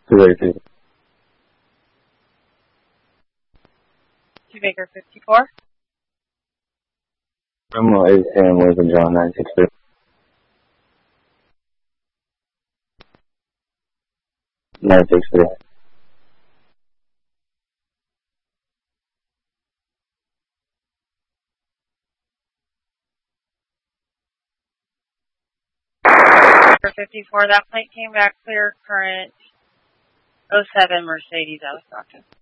282. To Baker 54. Terminal 810, Lincoln John 963. For 54, that plate came back clear, current 07 Mercedes out of Stockton.